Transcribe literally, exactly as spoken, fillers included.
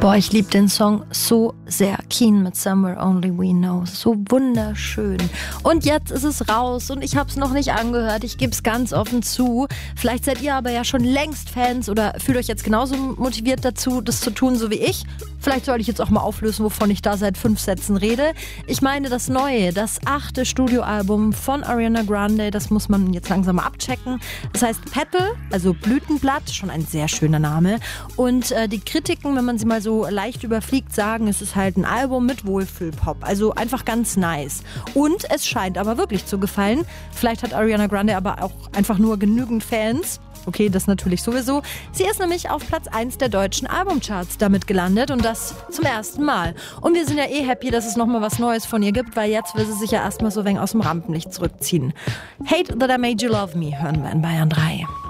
Boah, ich liebe den Song so sehr. Keen mit Somewhere Only We Know. So wunderschön. Und jetzt ist es raus und ich habe es noch nicht angehört. Ich gebe es ganz offen zu. Vielleicht seid ihr aber ja schon längst Fans oder fühlt euch jetzt genauso motiviert dazu, das zu tun, so wie ich. Vielleicht soll ich jetzt auch mal auflösen, wovon ich da seit fünf Sätzen rede. Ich meine das neue, das achte Studioalbum von Ariana Grande. Das muss man jetzt langsam mal abchecken. Das heißt Petal, also Blütenblatt, schon ein sehr schöner Name. Und äh, die Kritiken, wenn man sie mal so leicht überfliegt, sagen, es ist halt ein Album mit Wohlfühlpop. Also einfach ganz nice. Und es scheint aber wirklich zu gefallen. Vielleicht hat Ariana Grande aber auch einfach nur genügend Fans. Okay, das natürlich sowieso. Sie ist nämlich auf Platz eins der deutschen Albumcharts damit gelandet und das zum ersten Mal. Und wir sind ja eh happy, dass es nochmal was Neues von ihr gibt, weil jetzt will sie sich ja erstmal so ein wenig aus dem Rampenlicht zurückziehen. Hate That I Made You Love Me hören wir in Bayern drei.